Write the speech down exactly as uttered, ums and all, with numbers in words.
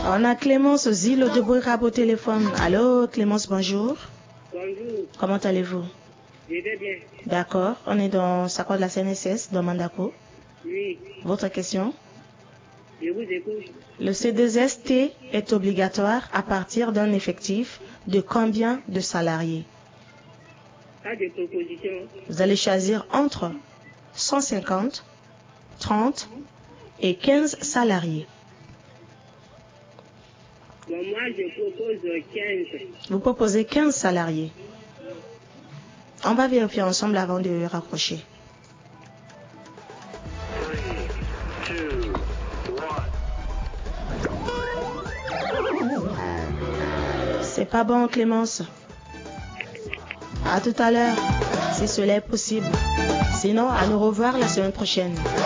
On a Clémence Zilo de Bourab au téléphone. Allô, Clémence, bonjour. Bonjour. Comment allez-vous? Je vais bien. D'accord. On est dans Sacco de la C N S S, dans Mandako. Oui. Votre question? Je vous écoute. Le C deux S T est obligatoire à partir d'un effectif de combien de salariés? Pas de proposition. Vous allez choisir entre cent cinquante, trente et quinze salariés. Bon, moi, je propose quinze. Vous proposez quinze salariés. On va vérifier ensemble avant de raccrocher. C'est pas bon, Clémence. À tout à l'heure, si cela est possible. Sinon, à nous revoir la semaine prochaine.